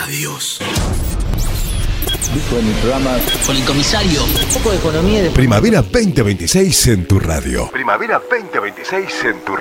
Adiós. Dijo en el programa Con el comisario. un poco de economía y de... Primavera 2026 en tu radio. Primavera 2026 en tu radio.